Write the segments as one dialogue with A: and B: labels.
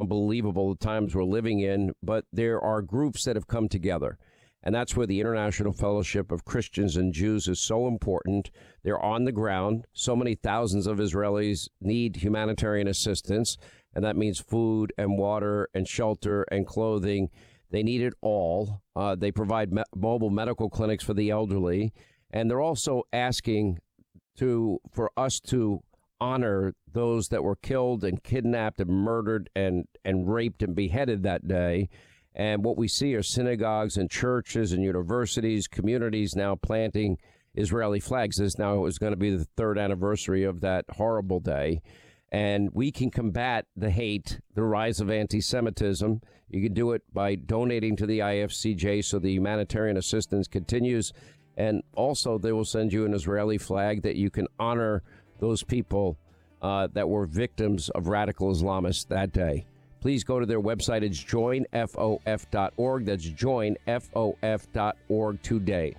A: unbelievable the times we're living in, but there are groups that have come together. And that's where the International Fellowship of Christians and Jews is so important. They're on the ground. So many thousands of Israelis need humanitarian assistance, and that means food and water and shelter and clothing. They need it all. They provide mobile medical clinics for the elderly, and they're also asking for us to honor those that were killed and kidnapped and murdered and raped and beheaded that day. And what we see are synagogues and churches and universities, communities now planting Israeli flags. This now is going to be the third anniversary of that horrible day. And we can combat the hate, the rise of anti-Semitism. You can do it by donating to the IFCJ so the humanitarian assistance continues. And also they will send you an Israeli flag that you can honor those people that were victims of radical Islamists that day. Please go to their website. It's joinfof.org. That's joinfof.org today.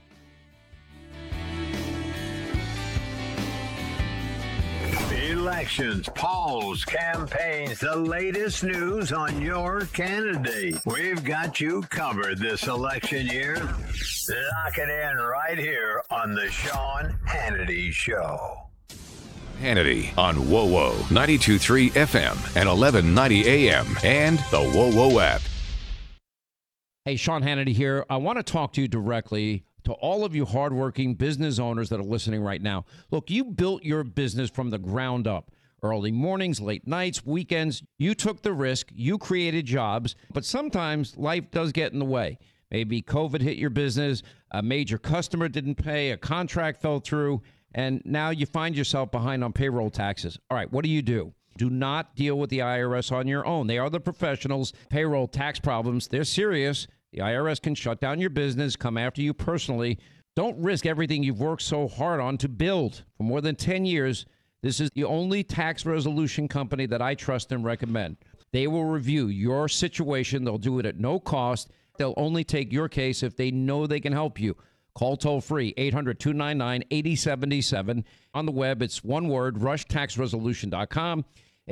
B: Elections, polls, campaigns, the latest news on your candidate. We've got you covered this election year. Lock it in right here on the Sean Hannity Show.
C: Hannity on WoWo 92.3 FM and 1190 AM and the WoWo app.
D: Hey, Sean Hannity here. I want to talk to you directly, to all of you hardworking business owners that are listening right now. Look, you built your business from the ground up. Early mornings, late nights, weekends. You took the risk. You created jobs. But sometimes life does get in the way. Maybe COVID hit your business, a major customer didn't pay, a contract fell through, and now you find yourself behind on payroll taxes. All right, what do? Do not deal with the IRS on your own. They are the professionals. Payroll tax problems, they're serious. The IRS can shut down your business, come after you personally. Don't risk everything you've worked so hard on to build for more than 10 years. This is the only tax resolution company that I trust and recommend. They will review your situation. They'll do it at no cost. They'll only take your case if they know they can help you. Call toll-free, 800-299-8077. On the web, it's one word, rushtaxresolution.com,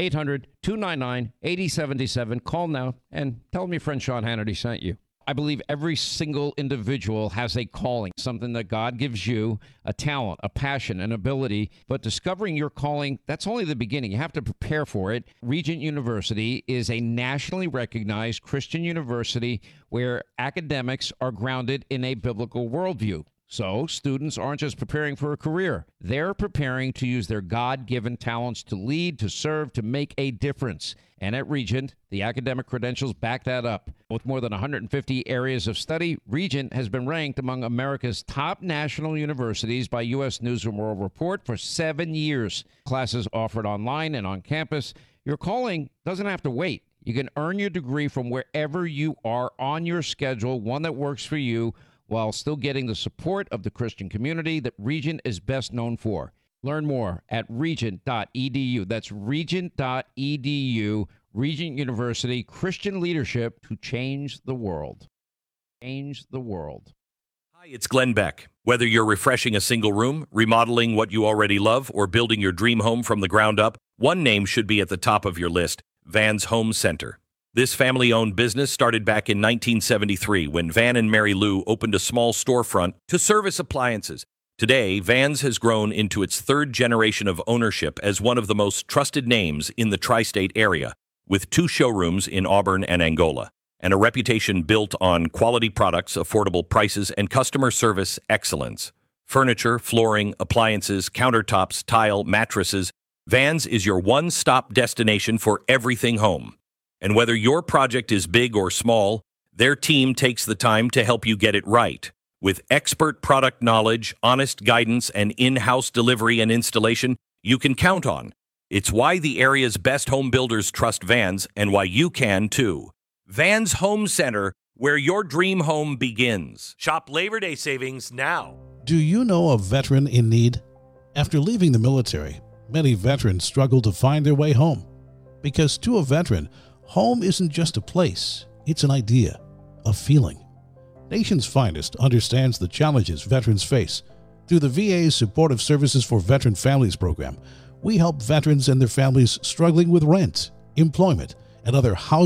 D: 800-299-8077. Call now and tell them your friend Sean Hannity sent you. I believe every single individual has a calling, something that God gives you, a talent, a passion, an ability. But discovering your calling, that's only the beginning. You have to prepare for it. Regent University is a nationally recognized Christian university where academics are grounded in a biblical worldview. So students aren't just preparing for a career. They're preparing to use their God-given talents to lead, to serve, to make a difference. And at Regent, the academic credentials back that up. With more than 150 areas of study, Regent has been ranked among America's top national universities by U.S. News & World Report for 7 years. Classes offered online and on campus. Your calling doesn't have to wait. You can earn your degree from wherever you are on your schedule, one that works for you, while still getting the support of the Christian community that Regent is best known for. Learn more at regent.edu. That's regent.edu. Regent University, Christian leadership to change the world. Change the world.
E: Hi, it's Glenn Beck. Whether you're refreshing a single room, remodeling what you already love, or building your dream home from the ground up, one name should be at the top of your list: Van's Home Center. This family-owned business started back in 1973 when Van and Mary Lou opened a small storefront to service appliances. Today, Van's has grown into its third generation of ownership as one of the most trusted names in the tri-state area, with 2 showrooms in Auburn and Angola, and a reputation built on quality products, affordable prices, and customer service excellence. Furniture, flooring, appliances, countertops, tile, mattresses, Van's is your one-stop destination for everything home. And whether your project is big or small, their team takes the time to help you get it right. With expert product knowledge, honest guidance, and in-house delivery and installation you can count on. It's why the area's best home builders trust Van's, and why you can too. Van's Home Center, where your dream home begins. Shop Labor Day savings now.
F: Do you know a veteran in need? After leaving the military, many veterans struggle to find their way home. Because to a veteran, home isn't just a place, it's an idea, a feeling. Nation's Finest understands the challenges veterans face. Through the VA's Supportive Services for Veteran Families program, we help veterans and their families struggling with rent, employment, and other housing